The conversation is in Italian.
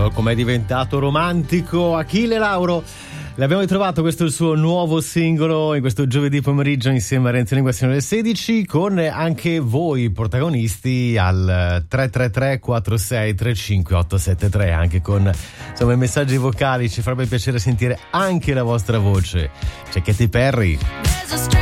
vero, com'è diventato romantico Achille Lauro. L'abbiamo ritrovato, questo è il suo nuovo singolo in questo giovedì pomeriggio insieme a Renzo Lingua sino alle 16, con anche voi protagonisti al 333 46 35 873, anche con insomma i messaggi vocali. Ci farebbe piacere sentire anche la vostra voce. C'è Katy Perry.